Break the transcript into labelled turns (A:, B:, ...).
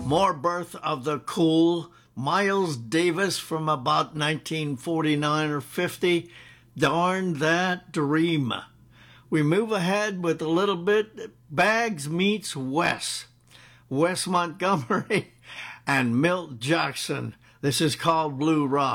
A: More Birth of the Cool, Miles Davis from about 1949 or 50, Darn That Dream. We move ahead with a little bit, Bags meets Wes Montgomery and Milt Jackson. This is called Blue Rock.